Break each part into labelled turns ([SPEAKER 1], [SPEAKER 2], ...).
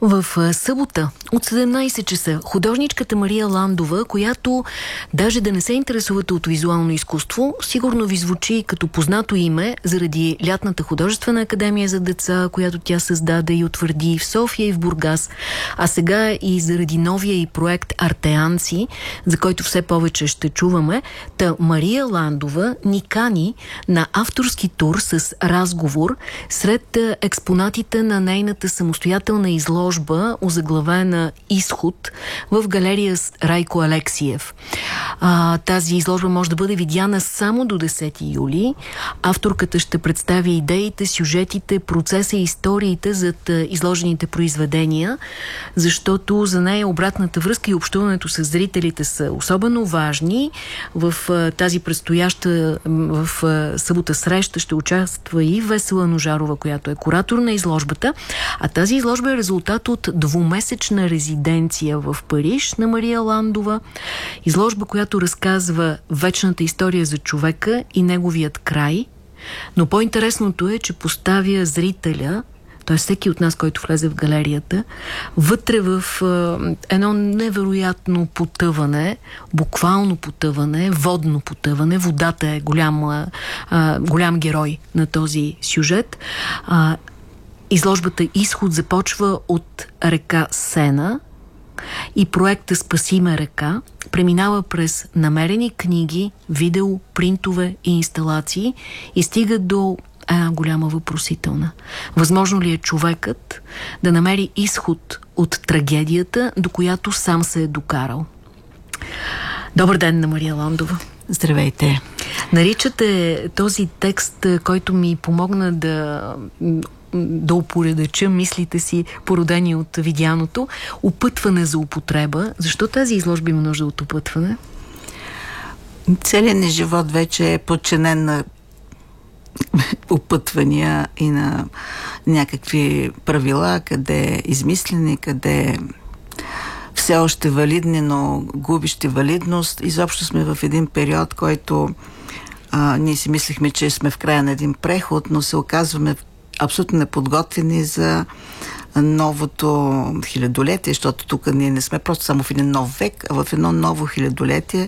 [SPEAKER 1] В събота от 17 часа художничката Мария Ландова, която даже да не се интересувате от визуално изкуство, сигурно ви звучи като познато име заради лятната художествена академия за деца, която тя създаде и утвърди в София и в Бургас, а сега и заради новия и проект Артеанци, за който все повече ще чуваме. Та Мария Ландова ни кани на авторски тур с разговор сред експонатите на нейната самостоятелна изложба, озаглавена "Изход", в галерия Райко Алексиев. Тази изложба може да бъде видяна само до 10 юли. Авторката ще представи идеите, сюжетите, процеса и историите зад изложените произведения, защото за нея обратната връзка и общуването с зрителите са особено важни. В тази предстояща в събота среща ще участва и Весела Ножарова, която е куратор на изложбата. А тази изложба е резултат от двумесечна резиденция в Париж на Мария Ландова. Изложба, която разказва вечната история за човека и неговият край. Но по-интересното е, че поставя зрителя, т.е. всеки от нас, който влезе в галерията, вътре в едно невероятно потъване, буквално потъване, водно потъване. Водата е голям герой на този сюжет. Изложбата "Изход" започва от река Сена и проекта "Спаси ме, река" преминава през намерени книги, видео, принтове и инсталации и стига до една голяма въпросителна. Възможно ли е човекът да намери изход от трагедията, до която сам се е докарал? Добър ден на Мария Ландова.
[SPEAKER 2] Здравейте.
[SPEAKER 1] Наричате този текст, който ми помогна да упоредача мислите си, породени от видяното, "Опътване за употреба". Защо тази изложба има нужда от опътване?
[SPEAKER 2] Целият ни живот вече е подчинен на опътвания и на някакви правила, къде измислени, къде все още валидни, но губещи валидност. Изобщо сме в един период, който ние си мислихме, че сме в края на един преход, но се оказваме абсолютно неподготвени за новото хилядолетие, защото тук ние не сме просто само в един нов век, а в едно ново хилядолетие,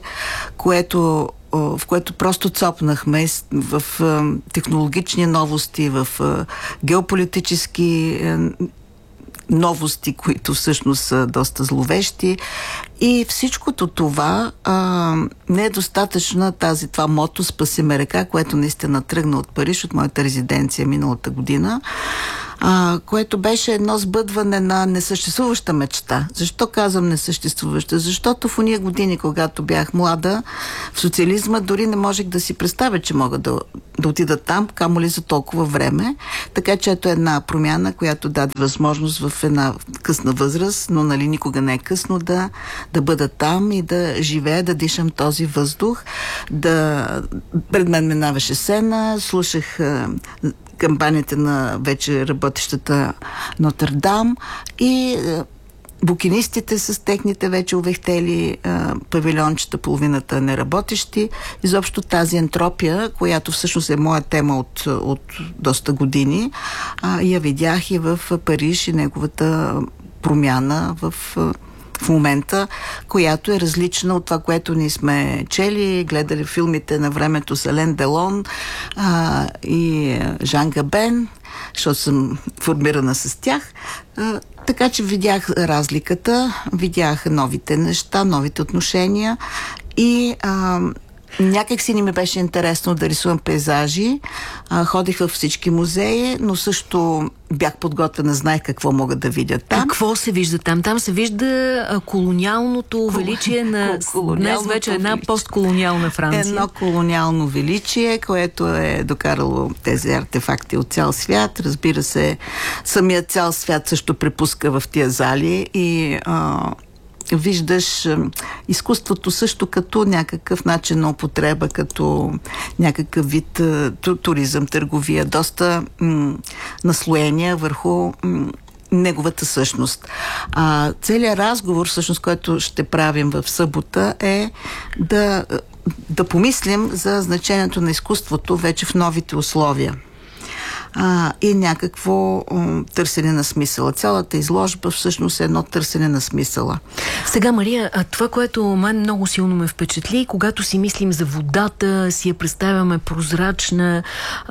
[SPEAKER 2] в което просто цопнахме в технологични новости, в геополитически новости, които всъщност са доста зловещи. И всичкото това не е достатъчно това мото "Спаси ме, река", което наистина тръгна от Париж, от моята резиденция миналата година, което беше едно сбъдване на несъществуваща мечта. Защо казвам несъществуваща? Защото в уния години, когато бях млада, в социализма дори не можех да си представя, че мога да отида там, камо ли за толкова време. Така че ето една промяна, която даде възможност в една късна възраст, но никога не е късно да бъда там и да живея, да дишам този въздух. Пред мен минаваше Сена, слушах кампанията на вече работещата Нотърдам и букинистите с техните вече увехтели павилиончета, половината неработещи. Изобщо тази ентропия, която всъщност е моя тема от доста години, я видях и в Париж и неговата промяна в момента, която е различна от това, което ние сме чели, гледали филмите на времето с Ален Делон и Жан Габен, защото съм формирана с тях. Така че видях разликата, видях новите неща, новите отношения и някак си не ми беше интересно да рисувам пейзажи. Ходих във всички музеи, но също бях подготвена, знаех какво мога да видя там.
[SPEAKER 1] Какво се вижда там? Там се вижда колониалното величие на днес вече една постколониална Франция.
[SPEAKER 2] Едно колониално величие, което е докарало тези артефакти от цял свят. Разбира се, самият цял свят също препуска в тия зали и виждаш изкуството също като някакъв начин на употреба, като някакъв вид туризъм, търговия, доста наслоения върху неговата същност. Целият разговор, всъщност, който ще правим в събота, е да помислим за значението на изкуството вече в новите условия. и някакво търсене на смисъла. Цялата изложба всъщност е едно търсене на смисъла.
[SPEAKER 1] Сега, Мария, това, което мен много силно ме впечатли, когато си мислим за водата, си я представяме прозрачна,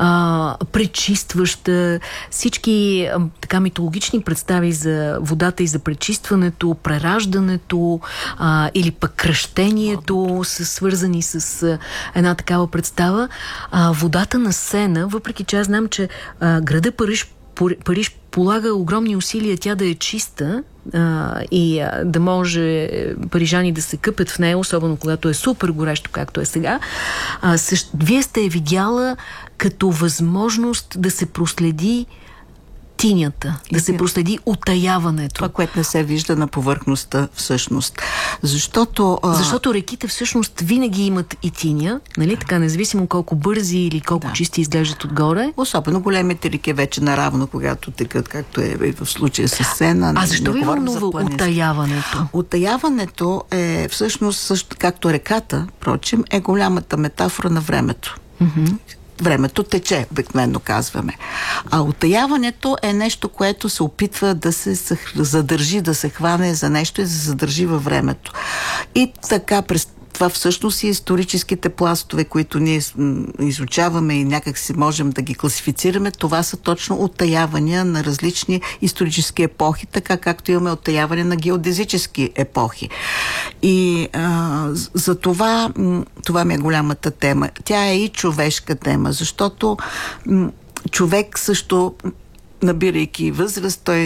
[SPEAKER 1] пречистваща, всички така митологични представи за водата и за пречистването, прераждането или пък кръщението са свързани с една такава представа. Водата на Сена, въпреки че аз знам, че града Париж полага огромни усилия тя да е чиста и да може парижани да се къпят в нея, особено когато е супер горещо, както е сега. Вие сте я видяла като възможност да се проследи тинята, да се проследи утаяването.
[SPEAKER 2] Това, което не се вижда на повърхността всъщност. Защото
[SPEAKER 1] реките всъщност винаги имат и тиня, нали така, независимо колко бързи или колко чисти изглеждат отгоре.
[SPEAKER 2] Особено големите реки вече наравно, когато текат, както е в случая с Сена.
[SPEAKER 1] А защо ви вълнува утаяването?
[SPEAKER 2] Утаяването е всъщност, също както реката, впрочем, е голямата метафора на времето. Времето тече, обикновено казваме. А утаяването е нещо, което се опитва да се задържи, да се хване за нещо и да се задържи във времето. И така през това всъщност и историческите пластове, които ние изучаваме и някак си можем да ги класифицираме, това са точно утаявания на различни исторически епохи, така както имаме утаяване на геодезически епохи. И за това ми е голямата тема. Тя е и човешка тема, защото човек също, набирайки възраст, той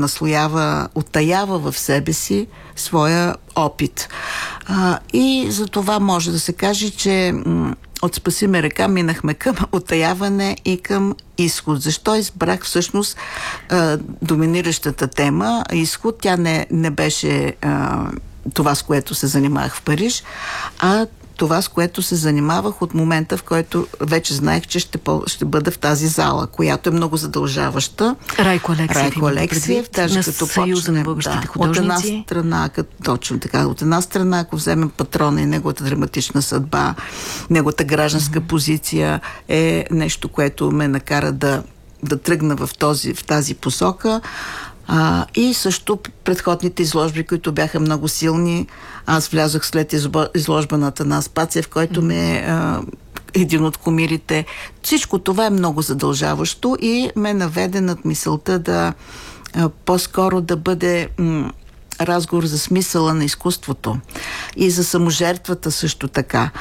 [SPEAKER 2] утаява в себе си своя опит. И за това може да се каже, че от Спаси ме река минахме към утаяване и към изход. Защо избрах всъщност доминиращата тема изход? Тя не беше това, с което се занимавах в Париж, а това, с което се занимавах от момента, в който вече знаех, че ще бъда в тази зала, която е много задължаваща.
[SPEAKER 1] Райко
[SPEAKER 2] Алексиев,
[SPEAKER 1] даже като Съюза на българските художници.
[SPEAKER 2] От една страна, точно така, от една страна, ако вземем патрона и неговата драматична съдба, неговата гражданска позиция е нещо, което ме накара да тръгна в тази посока. И също предходните изложби, които бяха много силни. Аз влязох след изложба на Атанас Пацев, който ме е един от кумирите. Всичко това е много задължаващо и ме наведе над мисълта да по-скоро да бъде разговор за смисъла на изкуството и за саможертвата също така.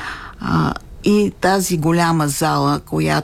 [SPEAKER 2] И тази голяма зала,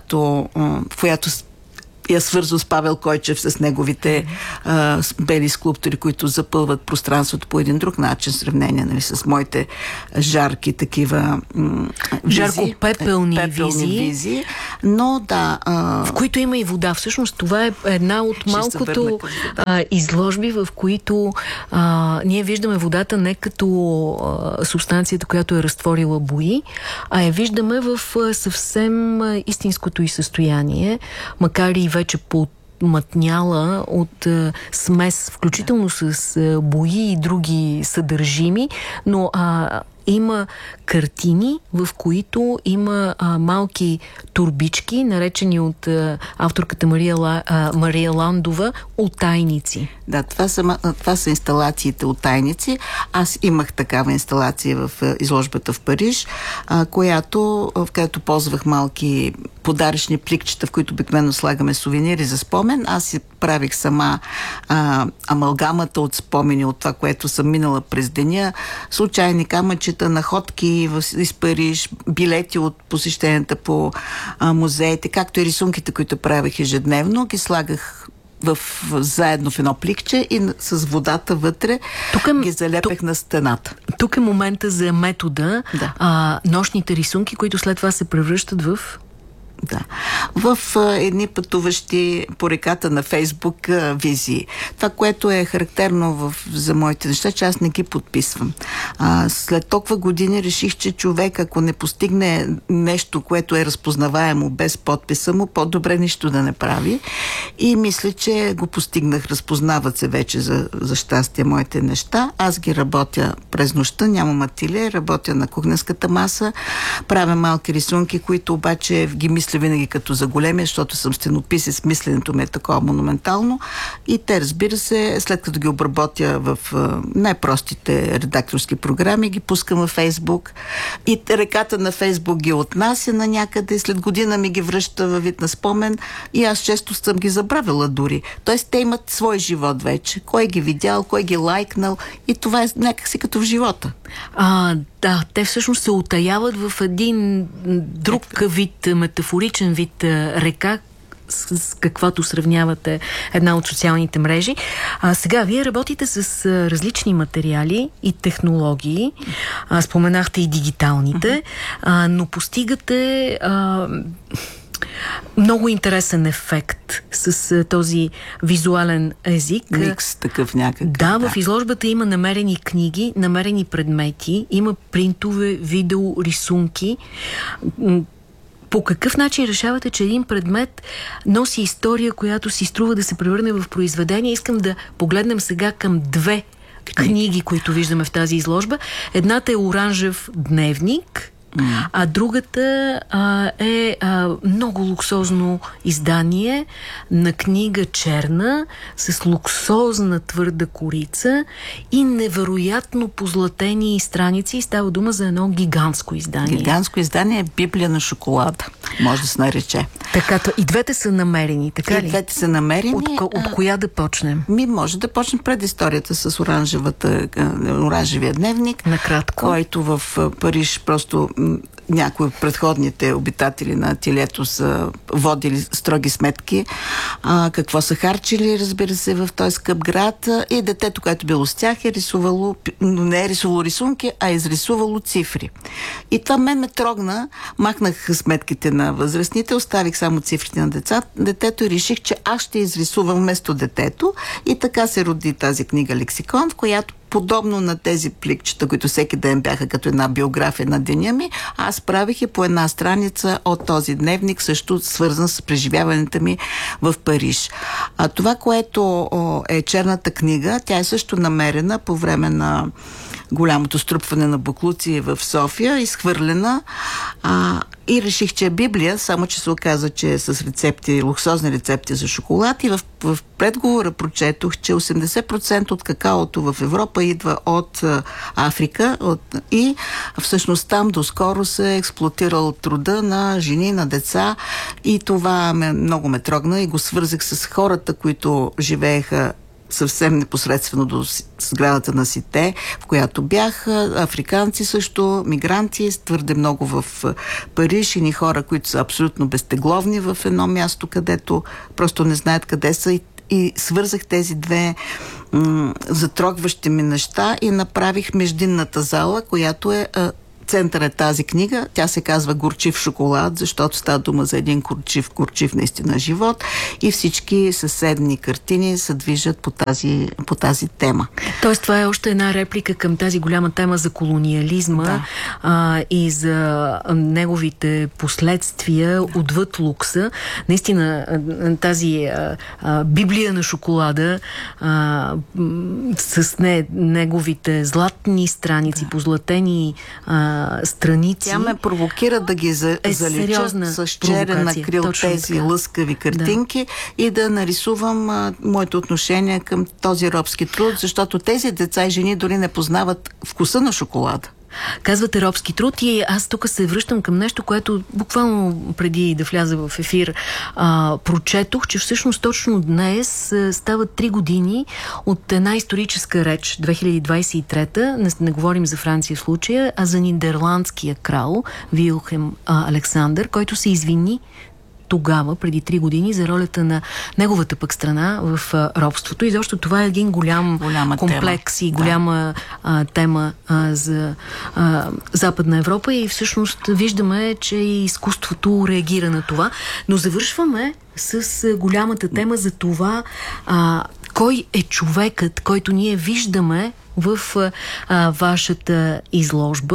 [SPEAKER 2] в която я свързва с Павел Койчев, с неговите бели скулптури, които запълват пространството по един друг начин, сравнение, нали, с моите жарки такива
[SPEAKER 1] жарко-пепелни
[SPEAKER 2] визии. Но да...
[SPEAKER 1] в които има и вода. Всъщност това е една от малкото изложби, в които ние виждаме водата не като субстанцията, която е разтворила бои, а я виждаме в съвсем истинското й състояние, макар и вече помътняла от смес, включително с бои и други съдържими, но има картини, в които има малки турбички, наречени от авторката Мария Ландова
[SPEAKER 2] утайници. Да, това са инсталациите утайници. Аз имах такава инсталация в изложбата в Париж, в която ползвах малки подаръчни пликчета, в които обикновено слагаме сувенири за спомен. Аз си правих сама амалгамата от спомени от това, което съм минала през деня. Случайни камъчета, находки из Париж, билети от посещенията по музеите, както и рисунките, които правих ежедневно, ги слагах заедно в едно пликче и с водата вътре ги залепех на стената.
[SPEAKER 1] Тук е момента за метода. Да. Нощните рисунки, които след това се превръщат в...
[SPEAKER 2] Да. В едни пътуващи по реката на Фейсбук визии. Това, което е характерно за моите неща, че аз не ги подписвам. След толкова години реших, че човек, ако не постигне нещо, което е разпознаваемо без подписа му, по-добре нищо да не прави. И мисля, че го постигнах. Разпознават се вече за щастие моите неща. Аз ги работя през нощта, нямам ателие, работя на кухненската маса, правя малки рисунки, които обаче ги мисля мисля винаги като за големи, защото съм стенописец, мисленето ми е такова монументално. И те, разбира се, след като ги обработя в най-простите редакторски програми, ги пускам във Фейсбук. И реката на Фейсбук ги отнася на някъде, след година ми ги връща във вид на спомен и аз често съм ги забравила дори. Тоест, те имат свой живот вече. Кой ги видял, кой ги лайкнал и това е някакси като в живота.
[SPEAKER 1] Да, те всъщност се утаяват в един друг вид, метафоричен вид река, с каквато сравнявате една от социалните мрежи. Сега, вие работите с различни материали и технологии, споменахте и дигиталните, но постигате много интересен ефект с този визуален език.
[SPEAKER 2] Микс такъв някакъв.
[SPEAKER 1] Да, в изложбата има намерени книги, намерени предмети, има принтове, видео, рисунки. По какъв начин решавате, че един предмет носи история, която си струва да се превърне в произведение? Искам да погледнем сега към две книги, които виждаме в тази изложба. Едната е Оранжев дневник, а другата е много луксозно издание на книга черна с луксозна твърда корица и невероятно позлатени страници. Става дума за едно гигантско издание.
[SPEAKER 2] Гигантско издание е Библия на шоколада, може да се нарече.
[SPEAKER 1] Така, и двете са намерени, така ли?
[SPEAKER 2] И двете са намерени.
[SPEAKER 1] От коя да почнем?
[SPEAKER 2] Може да почнем пред историята с Оранжевия дневник.
[SPEAKER 1] Накратко.
[SPEAKER 2] Който в Париж просто някои от предходните обитатели на ателието са водили строги сметки, какво са харчили, разбира се, в този скъп град, и детето, което било с тях, е рисувало, не е рисувало рисунки, а е изрисувало цифри. И това мен ме трогна, махнах сметките на възрастните, оставих само цифрите на детето и реших, че аз ще изрисувам вместо детето, и така се роди тази книга Лексикон, в която подобно на тези пликчета, които всеки ден бяха като една биография на деня ми, аз правих и по една страница от този дневник, също свързан с преживяването ми в Париж. Това, което е черната книга, тя е също намерена по време на голямото струпване на боклуци в София, изхвърлена, и реших, че е Библия, само че се оказа, че е с рецепти, луксозни рецепти за шоколад, и в предговора прочетох, че 80% от какаото в Европа идва от Африка, и всъщност там доскоро се е експлоатирал труда на жени, на деца, и това много ме трогна и го свързах с хората, които живееха съвсем непосредствено до сградата на Сите, в която бях, африканци също, мигранти, твърде много в Париж, и ни хора, които са абсолютно безтегловни в едно място, където просто не знаят къде са, и свързах тези две затрогващи ми неща и направих междинната зала, която е център е тази книга. Тя се казва Горчив шоколад, защото става дума за един горчив наистина живот, и всички съседни картини се движат по тази тема.
[SPEAKER 1] Тоест, това е още една реплика към тази голяма тема за колониализма, и за неговите последствия отвъд лукса. Наистина, тази Библия на шоколада с неговите златни страници, позлатени страници.
[SPEAKER 2] Тя ме провокира да ги залича с черен акрил тези лъскави картинки, и да нарисувам моето отношение към този робски труд, защото тези деца и жени дори не познават вкуса на шоколада.
[SPEAKER 1] Казвате робски труд, и аз тук се връщам към нещо, което буквално преди да вляза в ефир прочетох, че всъщност точно днес стават 3 години от една историческа реч, 2023-та, не говорим за Франция в случая, а за нидерландския крал Вилхем Александър, който се извини тогава, преди 3 години, за ролята на неговата пък страна в робството. И защото това е един голяма комплекс тема. И голяма тема за Западна Европа, и всъщност виждаме, че и изкуството реагира на това. Но завършваме с голямата тема за това кой е човекът, който ние виждаме в вашата изложба.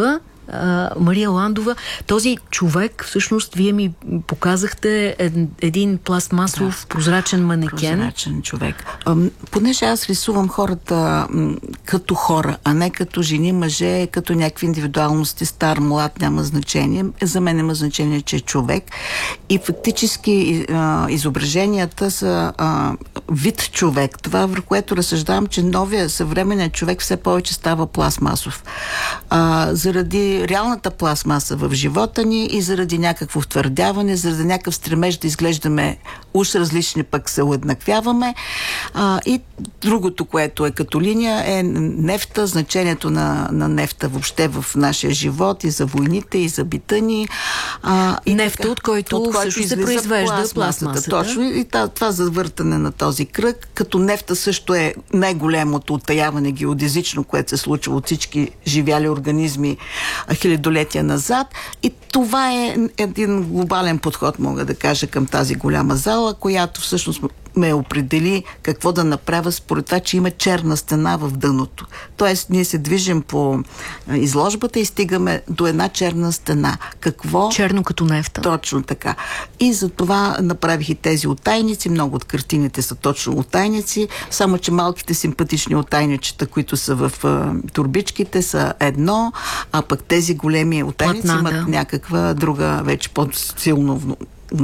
[SPEAKER 1] Мария Ландова. Този човек, всъщност, вие ми показахте един пластмасов прозрачен манекен.
[SPEAKER 2] Прозрачен човек. Понеже аз рисувам хората като хора, а не като жени, мъже, като някакви индивидуалности, стар, млад, няма значение. За мен има значение, че е човек. И фактически изображенията са вид човек. Това, върху което разсъждавам, че новия съвременен човек все повече става пластмасов. Заради реалната пластмаса в живота ни и заради някакво втвърдяване, заради някакъв стремеж да изглеждаме уж различни, пък се уеднаквяваме. И другото, което е като линия, е нефта, значението на нефта въобще в нашия живот и за войните, и за бита ни.
[SPEAKER 1] Нефта, от който също се произвежда пластмасата.
[SPEAKER 2] Точно. И това завъртане на този кръг, като нефта също е най-големото оттаяване геодезично, което се случва от всички живяли организми хилядолетия назад. И това е един глобален подход, мога да кажа, към тази голяма зала, която всъщност ме определи какво да направя според това, че има черна стена в дъното. Тоест, ние се движим по изложбата и стигаме до една черна стена. Какво?
[SPEAKER 1] Черно като нефта.
[SPEAKER 2] Точно така. И за това направих и тези оттайници. Много от картините са точно оттайници, само че малките симпатични оттайничета, които са в турбичките, са едно, а пък тези големи оттайници имат някаква друга, вече по-силно